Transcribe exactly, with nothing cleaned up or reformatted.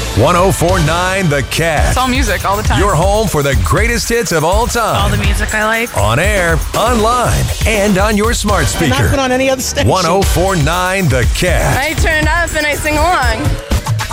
one oh four point nine The Cat. It's all music all the time. Your home for the greatest hits of all time. All the music I like. On air, online, and on your smart speaker. Not on any other station. one oh four point nine The Cat. I turn it up and I sing along.